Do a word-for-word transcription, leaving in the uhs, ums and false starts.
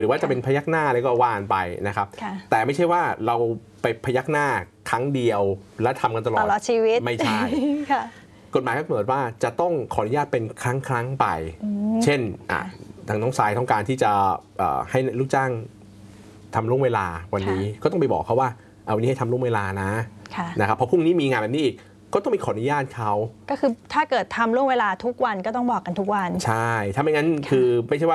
หรือว่าจะเป็นพยักหน้าอะไรก็ว่านไปนะครับแต่ไม่ใช่ว่าเราไปพยักหน้าครั้งเดียวและทำกันตลอดชีวิตไม่ใช่กฎหมายก็กำหนดว่าจะต้องขออนุญาตเป็นครั้งครั้งไปเช่นทางน้องทรายต้องการที่จะให้ลูกจ้างทำล่วงเวลาวันนี้ก็ต้องไปบอกเขาว่าเอาวันนี้ให้ทำล่วงเวลานะนะครับเพราะพรุ่งนี้มีงานแบบนี้อีกก็ต้องไปขออนุญาตเขาก็คือถ้าเกิดทำล่วงเวลาทุกวันก็ต้องบอกกันทุกวันใช่ถ้าไม่งั้นคือไม่ใช่ว่า